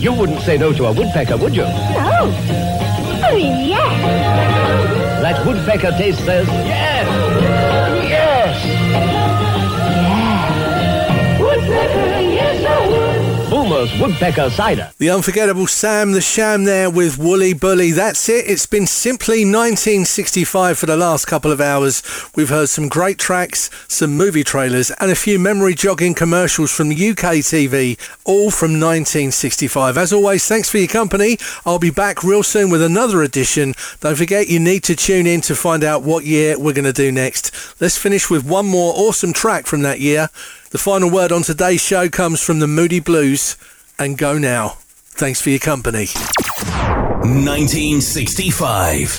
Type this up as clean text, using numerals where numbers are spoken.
You wouldn't say no to a woodpecker, would you? No. Oh, yes. That woodpecker taste says yes. Yes. Yeah. Woodpecker, yes, I would. Boomer's Woodpecker Cider. The unforgettable Sam the Sham there with Woolly Bully. That's it. It's been simply 1965 for the last couple of hours. We've heard some great tracks, some movie trailers, and a few memory jogging commercials from the UK TV, all from 1965. As always, thanks for your company. I'll be back real soon with another edition. Don't forget, you need to tune in to find out what year we're going to do next. Let's finish with one more awesome track from that year. The final word on today's show comes from the Moody Blues, and Go Now. Thanks for your company. 1965.